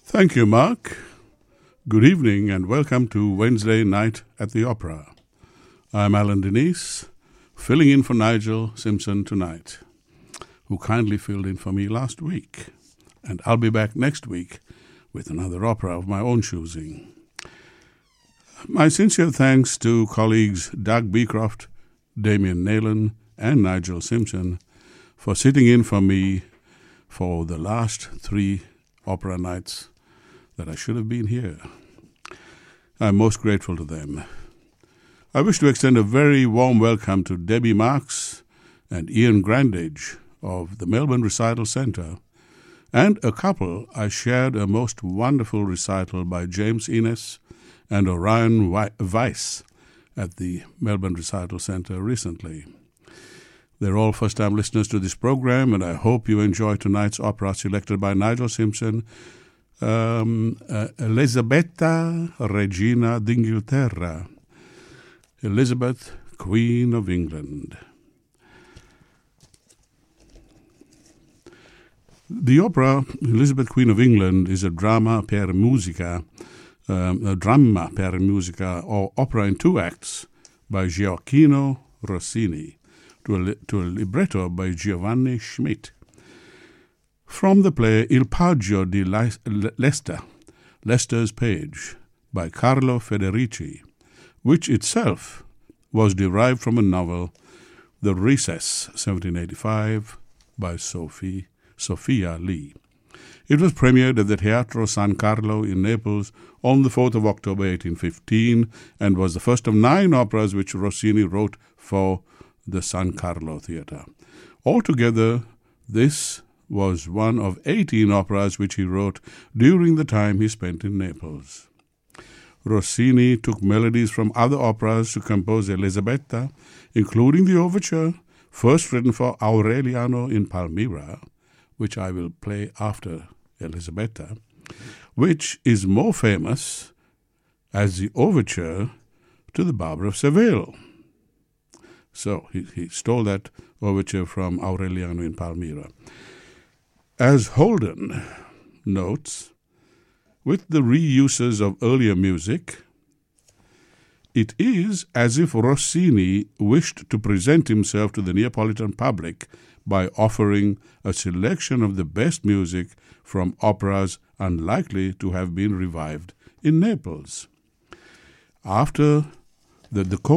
Thank you, Mark. Good evening and welcome to Wednesday Night at the Opera. I'm Alan Denise, filling in for Nigel Simpson tonight, who kindly filled in for me last week. And I'll be back next week with another opera of my own choosing. My sincere thanks to colleagues Doug Beecroft, Damien Naylan, and Nigel Simpson for sitting in for me for the last 3 opera nights that I should have been here. I'm most grateful to them. I wish to extend a very warm welcome to Debbie Marks and Ian Grandage of the Melbourne Recital Centre, and a couple I shared a most wonderful recital by James Innes and Orion Weiss at the Melbourne Recital Centre recently. They're all first-time listeners to this program, and I hope you enjoy tonight's opera selected by Nigel Simpson, Elisabetta, Regina d'Inghilterra, Elizabeth, Queen of England. The opera Elizabeth, Queen of England is a drama per musica, or opera in 2 acts by Gioacchino Rossini, to a libretto by Giovanni Schmidt. From the play Il Paggio di Leicester, Leicester's Page, by Carlo Federici, which itself was derived from a novel, The Recess, 1785, by Sophia Lee. It was premiered at the Teatro San Carlo in Naples on the 4th of October 1815 and was the first of 9 operas which Rossini wrote for the San Carlo Theatre. Altogether, this was one of 18 operas which he wrote during the time he spent in Naples. Rossini took melodies from other operas to compose Elisabetta, including the overture, first written for Aureliano in Palmira, which I will play after Elisabetta, which is more famous as the overture to the Barber of Seville. So he stole that overture from Aureliano in Palmira. As Holden notes, with the reuses of earlier music, it is as if Rossini wished to present himself to the Neapolitan public by offering a selection of the best music from operas unlikely to have been revived in Naples. After the